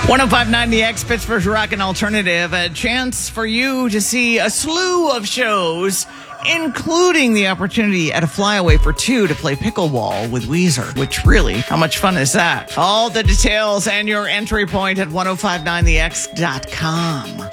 1059 The X, Pittsburgh's Rockin' Alternative. A chance for you to see a slew of shows, including the opportunity at a flyaway for two to play pickleball with Weezer, which really, how much fun is that? All the details and your entry point at 1059thex.com.